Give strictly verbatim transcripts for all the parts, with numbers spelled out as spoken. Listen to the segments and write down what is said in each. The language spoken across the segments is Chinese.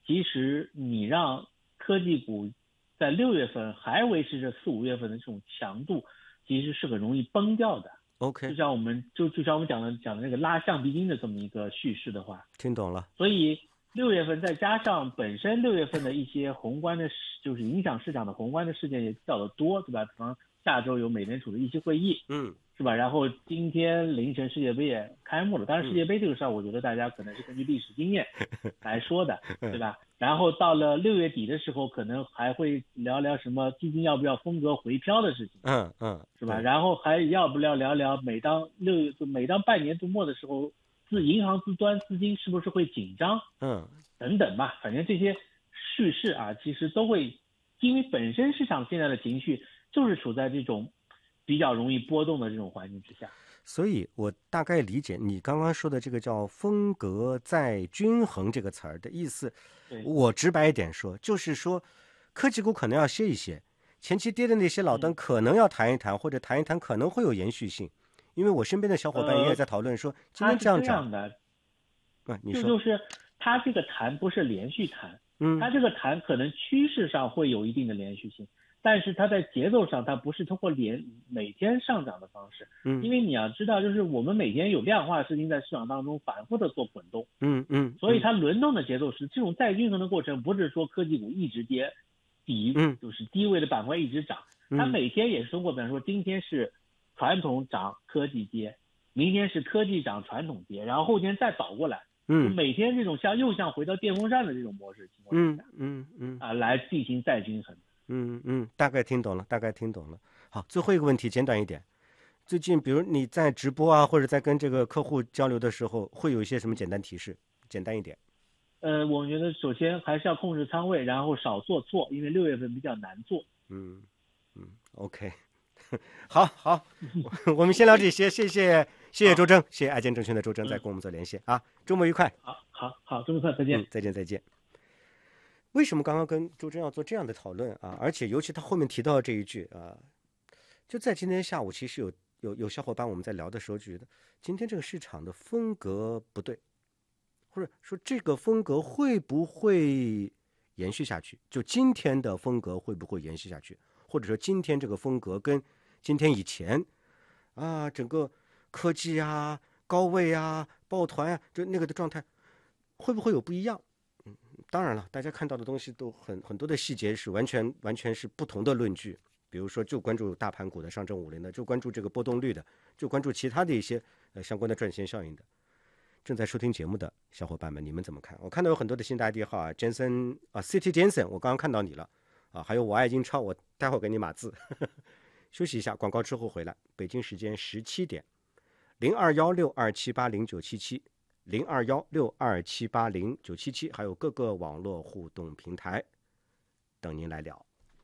其实你让科技股在六月份还维持着四五月份的这种强度，其实是很容易崩掉的。 OK， 就像我们就就像我们讲的讲的那个拉橡皮筋的这么一个叙事的话， 听懂了。 所以六月份再加上本身六月份的一些宏观的，就是影响市场的宏观的事件也比较的多，对吧？比方下周有美联储的议息会议， 嗯， 是吧？然后今天凌晨世界杯也开幕了，当然世界杯这个事儿，我觉得大家可能是根据历史经验来说的，对吧？然后到了六月底的时候，可能还会聊聊什么基金要不要风格回飘的事情， 嗯嗯， 是吧？然后还要不要聊聊每当六月每当半年度末的时候，自银行资端资金是不是会紧张， 嗯， 等等吧，反正这些叙事啊，其实都会，因为本身市场现在的情绪就是处在这种比较容易波动的这种环境之下。 所以我大概理解你刚刚说的这个叫风格再均衡这个词儿的意思。我直白一点说，就是说科技股可能要歇一歇，前期跌的那些老灯可能要谈一谈，嗯、或者谈一谈可能会有延续性。因为我身边的小伙伴也在讨论说，呃、今天这样涨的， 啊，你说就就是它这个谈不是连续谈， 嗯， 它这个谈可能趋势上会有一定的连续性。但是它在节奏上，它不是通过连每天上涨的方式， 嗯， 因为你要知道，就是我们每天有量化事情在市场当中反复的做滚动， 嗯嗯， 所以它轮动的节奏是这种再均衡的过程，不是说科技股一直跌，底就是低位的板块一直涨，它每天也是通过，比方说今天是传统涨科技跌，明天是科技涨传统跌，然后后天再倒过来， 嗯， 每天这种像又像回到电风扇的这种模式情况下， 嗯嗯嗯啊，来进行再均衡。 嗯嗯，大概听懂了，大概听懂了。好，最后一个问题，简短一点。最近，比如你在直播啊，或者在跟这个客户交流的时候，会有一些什么简单提示？简单一点。 呃，我觉得首先还是要控制仓位，然后少做错，因为六月份比较难做。 嗯嗯 ，OK， 好好，我们先聊这些，谢谢谢谢周征，谢谢爱建证券的周征在跟我们做连线、嗯、啊，周末愉快。 好好好，周末快，再见、 嗯，再见再见。为什么刚刚跟周征要做这样的讨论啊？而且尤其他后面提到这一句啊，就在今天下午，其实有有有小伙伴我们在聊的时候觉得，今天这个市场的风格不对，或者说这个风格会不会延续下去？就今天的风格会不会延续下去？或者说今天这个风格跟今天以前啊，整个科技啊、高位啊、抱团啊，就那个的状态会不会有不一样？当然了，大家看到的东西都很很多的细节是完全完全是不同的论据。比如说，就关注大盘股的、上证五零的，就关注这个波动率的，就关注其他的一些呃相关的赚钱效应的。正在收听节目的小伙伴们，你们怎么看？我看到有很多的新的 I D 号啊 ，Jensen 啊 ，City Jensen， 我刚刚看到你了啊，还有我爱英超，我待会儿给你码字。休息一下，广告之后回来。北京时间十七点，零二幺六二七八零九七七。零二幺六二七八零九七七，还有各个网络互动平台等您来聊。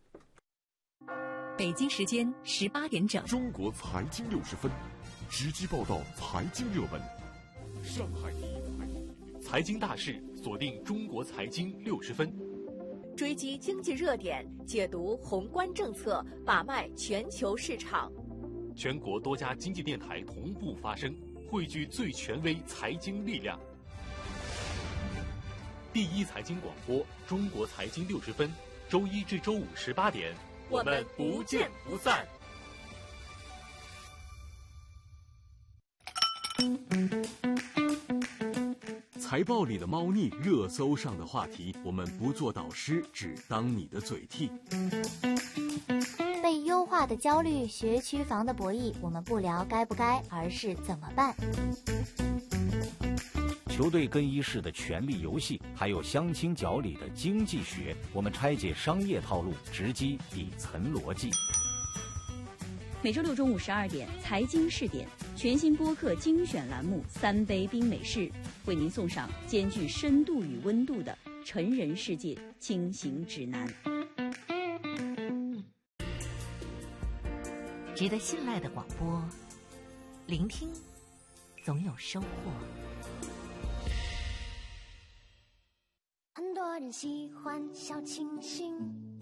北京时间十八点整， 中国财经六十分，直击报道财经热门。上海第一财经大事，锁定中国财经六十分， 追击经济热点，解读宏观政策，把脉全球市场。 全国多家经济电台同步发声。汇聚最权威财经力量，第一财经广播，中国财经六十分，周一至周五十八点， 我们不见不散。 财报里的猫腻，热搜上的话题，我们不做导师，只当你的嘴替。 被优化的焦虑，学区房的博弈，我们不聊该不该，而是怎么办。 球队更衣室的权力游戏，还有相亲角里的经济学，我们拆解商业套路，直击底层逻辑。 每周六中午十二点，财经试点全新播客精选栏目《三杯冰美式》，为您送上兼具深度与温度的成人世界轻行指南。 值得信赖的广播，聆听总有收获。 很多人喜欢小清新。